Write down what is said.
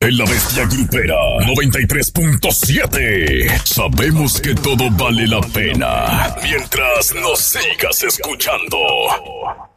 de la bestia grupera 93.7. Sabemos que todo vale la pena mientras nos sigas escuchando.